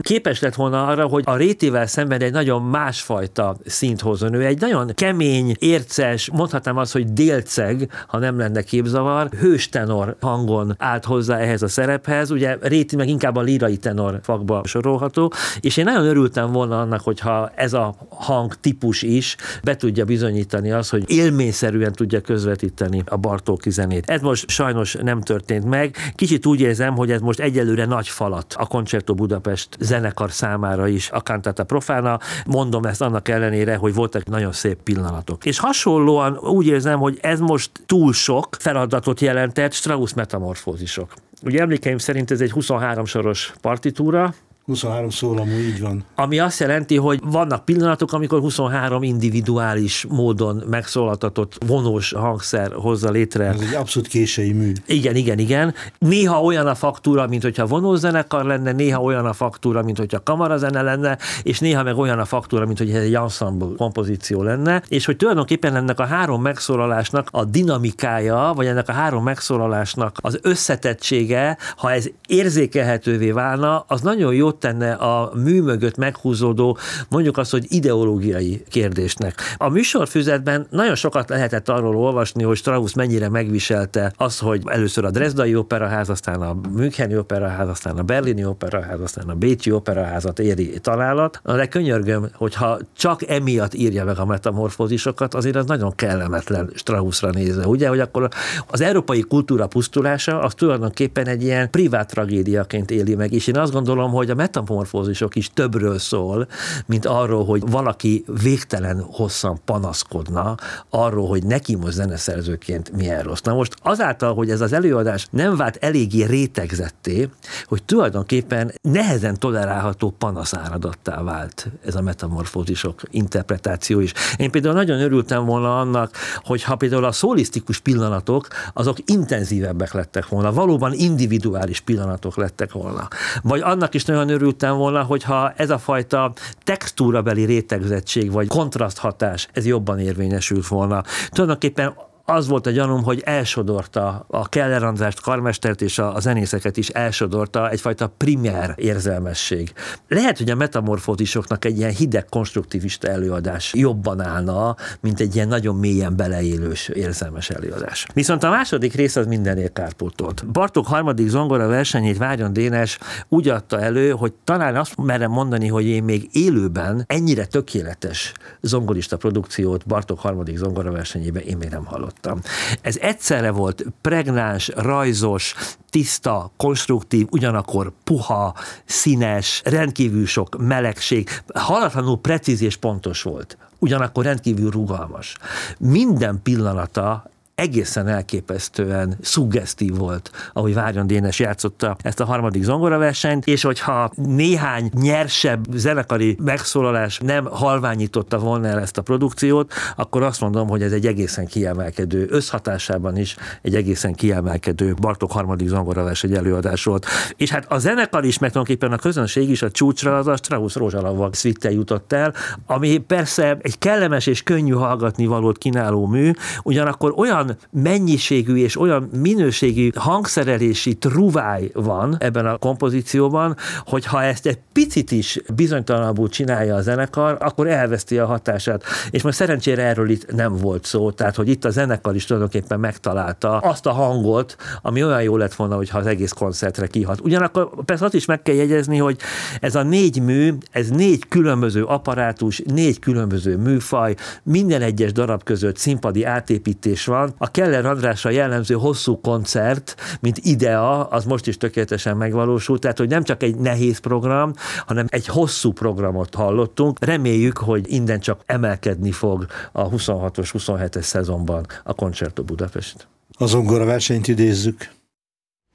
képes lett volna arra, hogy a Rétivel szemben egy nagyon másfajta szint hozzon. Ő egy nagyon kemény, érces, mondhatnám azt, hogy délceg, ha nem lenne képzavar, hős tenor hangon állt hozzá ehhez a szerephez. Ugye Réti meg inkább a lírai tenor fakba sorolható, és én nagyon örültem volna annak, hogyha ez a hangtípus is be tudja bizonyítani azt, hogy élményszerűen tudja közvetíteni a Bartóki zenét. Ez most sajnos nem történt meg. Kicsit úgy érzem, hogy ez most egyelőre nagy falat a Concerto Budapest zenekar számára is, a Cantata Profana. Mondom ezt annak ellenére, hogy voltak nagyon szép pillanatok. És hasonlóan úgy érzem, hogy ez most túl sok feladatot jelentett Strauss metamorfózisok. Ugye emlékeim szerint ez egy 23 soros partitúra, 23 szólamú, így van. Ami azt jelenti, hogy vannak pillanatok, amikor 23 individuális módon megszólaltatott vonós hangszer hozza létre. Ez egy abszolút kései mű. Igen. Néha olyan a faktúra, mint hogyha vonózenekar lenne, néha olyan a faktúra, mint hogyha kamarazene lenne, és néha meg olyan a faktúra, mint hogyha egy ensemble kompozíció lenne, és hogy tulajdonképpen ennek a három megszólalásnak a dinamikája, vagy ennek a három megszólalásnak az összetettsége, ha ez érzékelhetővé válna, az nagyon jót tenne a mű mögött meghúzódó, mondjuk azt, hogy ideológiai kérdésnek. A műsorfüzetben nagyon sokat lehetett arról olvasni, hogy Strauss mennyire megviselte azt, hogy először a Dresdai Operaház, aztán a Müncheni Operaház, aztán a Berlini Operaház, aztán a Bécsi Operaházat éri találat. De könyörgöm, hogyha csak emiatt írja meg a metamorfózisokat, azért az nagyon kellemetlen Straussra nézve. Ugye, hogy akkor az európai kultúra pusztulása az tulajdonképpen egy ilyen privát tragédiaként éli meg, és én azt gondolom, hogy a metamorfózisok is többről szól, mint arról, hogy valaki végtelen hosszan panaszkodna arról, hogy neki most zeneszerzőként milyen rossz. Na most azáltal, hogy ez az előadás nem vált eléggé rétegzetté, hogy tulajdonképpen nehezen tolerálható panaszáradattá vált ez a metamorfózisok interpretáció is. Én például nagyon örültem volna annak, hogyha például a szólisztikus pillanatok, azok intenzívebbek lettek volna, valóban individuális pillanatok lettek volna. Vagy annak is nagyon örültem volna, hogyha ez a fajta textúrabeli rétegzettség, vagy kontraszthatás, ez jobban érvényesült volna. Tulajdonképpen az volt a gyanúm, hogy elsodorta a Keller Andrást, karmestert és a zenészeket is elsodorta egyfajta primer érzelmesség. Lehet, hogy a metamorfózisoknak egy ilyen hideg konstruktivista előadás jobban állna, mint egy ilyen nagyon mélyen beleélős érzelmes előadás. Viszont a második rész az mindennél kárpótolt. Bartók harmadik zongora versenyét Várjon Dénes úgy adta elő, hogy talán azt merem mondani, hogy én még élőben ennyire tökéletes zongorista produkciót Bartók harmadik zongora versenyében én még nem hallottam. Ez egyszerre volt pregnáns, rajzos, tiszta, konstruktív, ugyanakkor puha, színes, rendkívül sok melegség, halatlanul precíz és pontos volt, ugyanakkor rendkívül rugalmas. Minden pillanata egészen elképesztően szuggesztív volt, ahogy Várjon Dénes játszotta ezt a harmadik zongoraversenyt, és hogyha néhány nyersebb zenekari megszólalás nem halványította volna el ezt a produkciót, akkor azt mondom, hogy ez egy egészen kiemelkedő, összhatásában is egy egészen kiemelkedő Bartók harmadik zongoraverseny előadás volt. És hát a zenekar is, meg tulajdonképpen a közönség is a csúcsra az a Strauss Rózsalavag szvittel jutott el, ami persze egy kellemes és könnyű hallgatni valót kínáló mű, ugyanakkor olyan mennyiségű és olyan minőségű hangszerelési truváj van ebben a kompozícióban, hogy ha ezt egy picit is bizonytalanabbul csinálja a zenekar, akkor elveszti a hatását. És most szerencsére erről itt nem volt szó, tehát hogy itt a zenekar is tulajdonképpen megtalálta azt a hangot, ami olyan jó lett volna, hogyha az egész koncertre kihat. Ugyanakkor persze azt is meg kell jegyezni, hogy ez a 4 mű, ez 4 különböző apparátus, 4 különböző műfaj, minden egyes darab között színpadi átépítés van. A Keller Andrásra jellemző hosszú koncert, mint idea, az most is tökéletesen megvalósult, tehát hogy nem csak egy nehéz program, hanem egy hosszú programot hallottunk. Reméljük, hogy innen csak emelkedni fog a 26-os, 27-es szezonban a Concerto Budapest. A zongoraversenyt idézzük.